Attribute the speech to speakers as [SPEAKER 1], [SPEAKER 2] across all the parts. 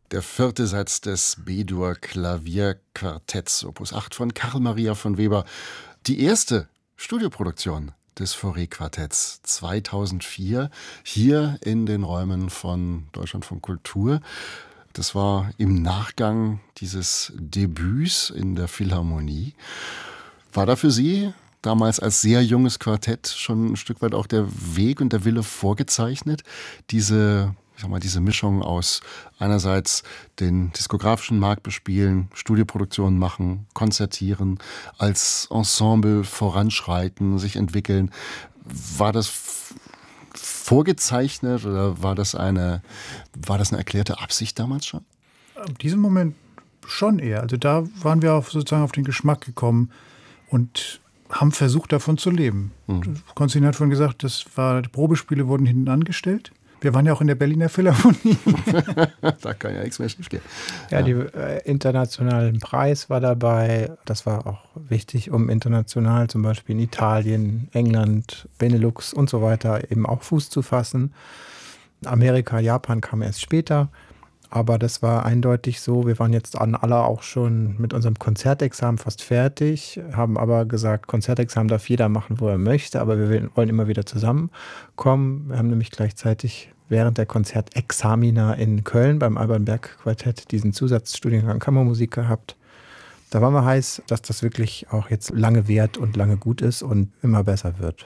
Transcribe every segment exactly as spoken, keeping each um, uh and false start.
[SPEAKER 1] Der vierte Satz des B-Dur Klavierquartetts, Opus acht von Karl Maria von Weber. Die erste Studioproduktion des Fauré-Quartetts zweitausendvier hier in den Räumen von Deutschlandfunk Kultur. Das war im Nachgang dieses Debüts in der Philharmonie. War da für Sie damals als sehr junges Quartett schon ein Stück weit auch der Weg und der Wille vorgezeichnet, diese Ich sag mal, diese Mischung aus einerseits den diskografischen Markt bespielen, Studioproduktionen machen, konzertieren, als Ensemble voranschreiten, sich entwickeln. War das f- vorgezeichnet oder war das eine, war das eine erklärte Absicht damals schon?
[SPEAKER 2] In diesem Moment schon eher. Also da waren wir auch sozusagen auf den Geschmack gekommen und haben versucht, davon zu leben. Mhm. Konstantin hat vorhin gesagt, das war, die Probespiele wurden hinten angestellt. Wir waren ja auch in der Berliner Philharmonie.
[SPEAKER 1] Da kann ja nichts mehr schiefgehen.
[SPEAKER 3] Ja, ja. Der äh, internationalen Preis war dabei. Das war auch wichtig, um international zum Beispiel in Italien, England, Benelux und so weiter eben auch Fuß zu fassen. Amerika, Japan kam erst später. Aber das war eindeutig so. Wir waren jetzt an alle auch schon mit unserem Konzertexamen fast fertig, haben aber gesagt, Konzertexamen darf jeder machen, wo er möchte, aber wir wollen immer wieder zusammenkommen. Wir haben nämlich gleichzeitig während der Konzertexamina in Köln beim Alban Berg Quartett diesen Zusatzstudiengang Kammermusik gehabt. Da waren wir heiß, dass das wirklich auch jetzt lange währt und lange gut ist und immer besser wird.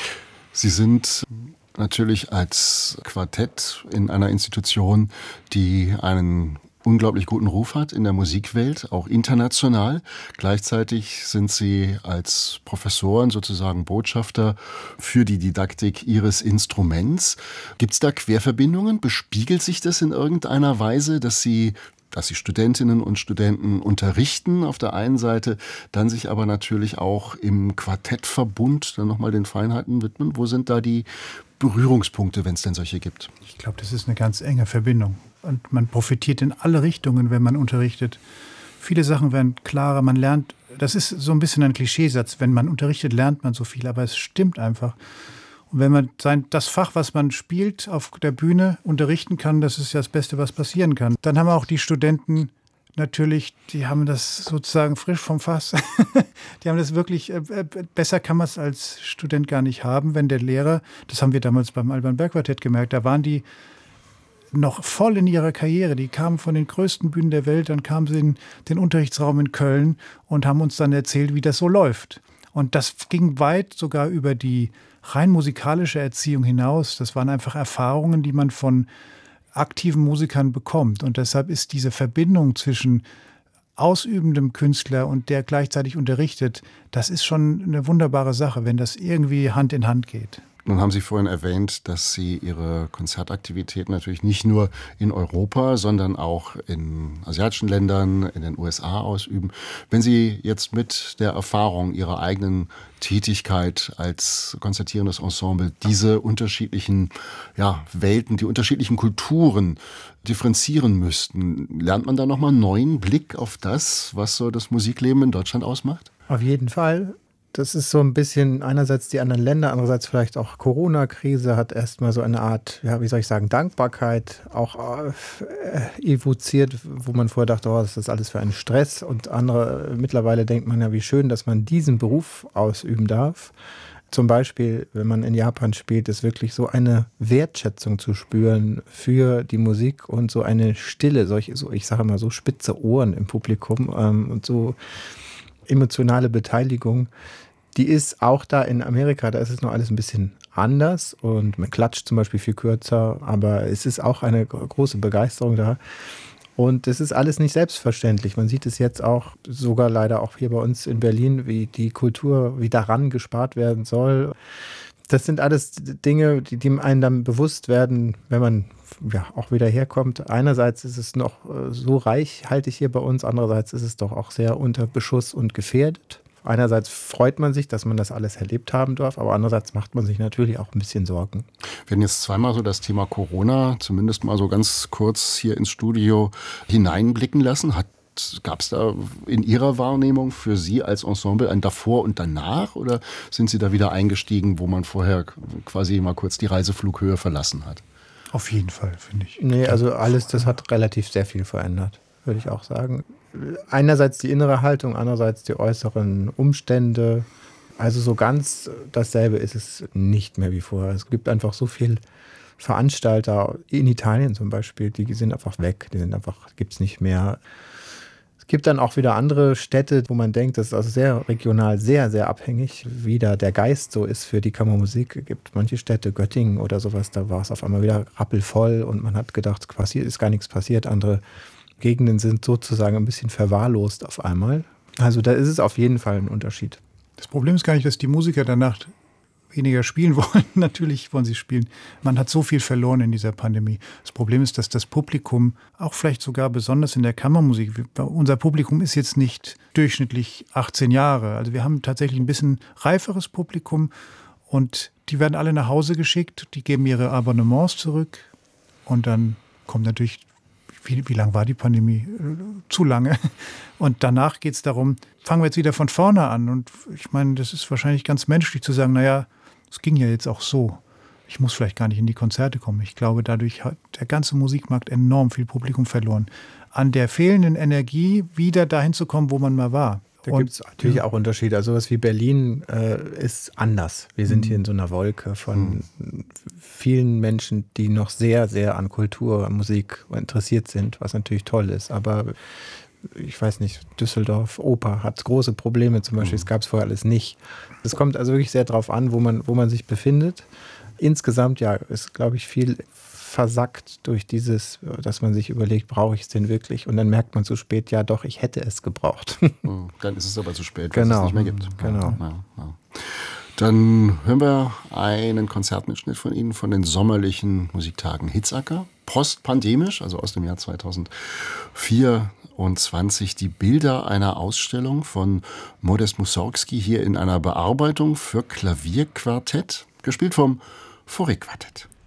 [SPEAKER 1] Sie sind natürlich als Quartett in einer Institution, die einen unglaublich guten Ruf hat in der Musikwelt, auch international. Gleichzeitig sind Sie als Professoren sozusagen Botschafter für die Didaktik Ihres Instruments. Gibt es da Querverbindungen? Bespiegelt sich das in irgendeiner Weise, dass Sie dass sie Studentinnen und Studenten unterrichten auf der einen Seite, dann sich aber natürlich auch im Quartettverbund dann nochmal den Feinheiten widmen? Wo sind da die Berührungspunkte, wenn es denn solche gibt?
[SPEAKER 2] Ich glaube, das ist eine ganz enge Verbindung. Und man profitiert in alle Richtungen, wenn man unterrichtet. Viele Sachen werden klarer, man lernt, das ist so ein bisschen ein Klischeesatz, wenn man unterrichtet, lernt man so viel, aber es stimmt einfach. Und wenn man sein, das Fach, was man spielt, auf der Bühne unterrichten kann, das ist ja das Beste, was passieren kann. Dann haben auch die Studenten natürlich, die haben das sozusagen frisch vom Fass. Die haben das wirklich, äh, besser kann man es als Student gar nicht haben, wenn der Lehrer, das haben wir damals beim Alban Berg Quartett gemerkt, da waren die noch voll in ihrer Karriere. Die kamen von den größten Bühnen der Welt, dann kamen sie in den Unterrichtsraum in Köln und haben uns dann erzählt, wie das so läuft. Und das ging weit sogar über die rein musikalische Erziehung hinaus. Das waren einfach Erfahrungen, die man von aktiven Musikern bekommt. Und deshalb ist diese Verbindung zwischen ausübendem Künstler und der gleichzeitig unterrichtet, das ist schon eine wunderbare Sache, wenn das irgendwie Hand in Hand geht.
[SPEAKER 1] Nun haben Sie vorhin erwähnt, dass Sie Ihre Konzertaktivität natürlich nicht nur in Europa, sondern auch in asiatischen Ländern, in den U S A ausüben. Wenn Sie jetzt mit der Erfahrung Ihrer eigenen Tätigkeit als konzertierendes Ensemble diese unterschiedlichen ja, Welten, die unterschiedlichen Kulturen differenzieren müssten, lernt man da nochmal einen neuen Blick auf das, was so das Musikleben in Deutschland ausmacht?
[SPEAKER 3] Auf jeden Fall. Das ist so ein bisschen einerseits die anderen Länder, andererseits vielleicht auch Corona-Krise hat erstmal so eine Art, ja, wie soll ich sagen, Dankbarkeit auch äh, evoziert, wo man vorher dachte, oh, das ist alles für einen Stress. Und andere, mittlerweile denkt man ja, wie schön, dass man diesen Beruf ausüben darf. Zum Beispiel, wenn man in Japan spielt, ist wirklich so eine Wertschätzung zu spüren für die Musik und so eine Stille, solche, so, ich sage mal so spitze Ohren im Publikum ähm, und so emotionale Beteiligung, die ist auch da in Amerika, da ist es noch alles ein bisschen anders und man klatscht zum Beispiel viel kürzer, aber es ist auch eine große Begeisterung da und es ist alles nicht selbstverständlich. Man sieht es jetzt auch sogar leider auch hier bei uns in Berlin, wie die Kultur, wie daran gespart werden soll. Das sind alles Dinge, die, die einem dann bewusst werden, wenn man ja auch wieder herkommt. Einerseits ist es noch so reichhaltig hier bei uns, andererseits ist es doch auch sehr unter Beschuss und gefährdet. Einerseits freut man sich, dass man das alles erlebt haben darf, aber andererseits macht man sich natürlich auch ein bisschen Sorgen.
[SPEAKER 1] Wir haben jetzt zweimal so das Thema Corona zumindest mal so ganz kurz hier ins Studio hineinblicken lassen. Hat Gab es da in Ihrer Wahrnehmung für Sie als Ensemble ein Davor und Danach oder sind Sie da wieder eingestiegen, wo man vorher quasi mal kurz die Reiseflughöhe verlassen hat?
[SPEAKER 2] Auf jeden Fall, finde ich.
[SPEAKER 3] Nee, also alles, das hat relativ sehr viel verändert, würde ich auch sagen. Einerseits die innere Haltung, andererseits die äußeren Umstände. Also so ganz dasselbe ist es nicht mehr wie vorher. Es gibt einfach so viel Veranstalter, in Italien zum Beispiel, die sind einfach weg, die sind einfach, gibt es nicht mehr. Es gibt dann auch wieder andere Städte, wo man denkt, das ist also sehr regional, sehr, sehr abhängig, wie da der Geist so ist für die Kammermusik. Es gibt manche Städte, Göttingen oder sowas, da war es auf einmal wieder rappelvoll und man hat gedacht, quasi ist gar nichts passiert. Andere Gegenden sind sozusagen ein bisschen verwahrlost auf einmal. Also da ist es auf jeden Fall ein Unterschied.
[SPEAKER 2] Das Problem ist gar nicht, dass die Musiker danach weniger spielen wollen. Natürlich wollen sie spielen. Man hat so viel verloren in dieser Pandemie. Das Problem ist, dass das Publikum, auch vielleicht sogar besonders in der Kammermusik, unser Publikum ist jetzt nicht durchschnittlich achtzehn Jahre. Also wir haben tatsächlich ein bisschen reiferes Publikum und die werden alle nach Hause geschickt, die geben ihre Abonnements zurück und dann kommt natürlich, wie, wie lang war die Pandemie? Zu lange. Und danach geht es darum, fangen wir jetzt wieder von vorne an. Und ich meine, das ist wahrscheinlich ganz menschlich zu sagen, naja, es ging ja jetzt auch so. Ich muss vielleicht gar nicht in die Konzerte kommen. Ich glaube, dadurch hat der ganze Musikmarkt enorm viel Publikum verloren. An der fehlenden Energie wieder dahin zu kommen, wo man mal war.
[SPEAKER 3] Da gibt es natürlich ja auch Unterschiede. Also sowas wie Berlin äh, ist anders. Wir sind mhm. hier in so einer Wolke von mhm. vielen Menschen, die noch sehr, sehr an Kultur, an Musik interessiert sind, was natürlich toll ist. Aber ich weiß nicht, Düsseldorf, Oper hat große Probleme zum Beispiel. Das gab es vorher alles nicht. Es kommt also wirklich sehr drauf an, wo man, wo man sich befindet. Insgesamt, ja, ist, glaube ich, viel versackt durch dieses, dass man sich überlegt, brauche ich es denn wirklich? Und dann merkt man zu spät, ja doch, ich hätte es gebraucht.
[SPEAKER 1] Dann ist es aber zu spät,
[SPEAKER 3] genau.
[SPEAKER 1] weil es nicht mehr gibt.
[SPEAKER 3] Genau.
[SPEAKER 1] Ja, ja. Dann hören wir einen Konzertmitschnitt von Ihnen von den sommerlichen Musiktagen Hitzacker, postpandemisch, also aus dem Jahr zweitausendvierundzwanzig, die Bilder einer Ausstellung von Modest Mussorgsky hier in einer Bearbeitung für Klavierquartett, gespielt vom Fauré-Quartett.